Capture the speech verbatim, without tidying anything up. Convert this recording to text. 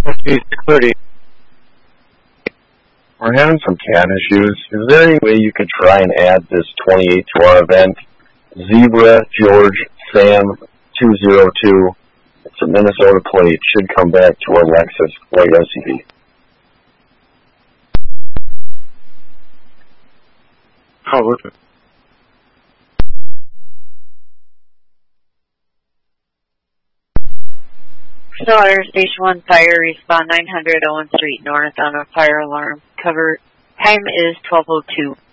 Okay, six thirty. We're having some cat issues. Is there any way you could try and add this twenty-eight to our event? Zebra George Sam two zero two. It's a Minnesota plate. Should come back to our Lexus white S U V. How was it? Stillwater Station one Fire, respond nine hundred Owen Street North on a fire alarm. Cover time is twelve oh two.